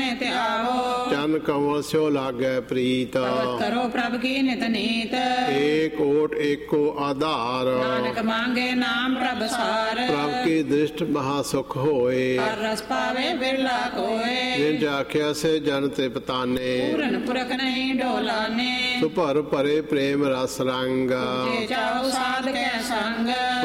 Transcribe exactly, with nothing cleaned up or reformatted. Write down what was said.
में त्यावो। चन कमल स्यो लागै प्रीत। करो प्रभ की नित नीत। एक ओट एको आधार। नानक मांगे नाम प्रभ सार। प्रभ की दृष्ट महासुख होए। हर रस पावे बिरला कोय। जिन जाख्या से जन तृप्ताने। पूरन पुरख नहीं डोलाने। सुभर भरे प्रेम रस रंग। जे जाओ साध के संग।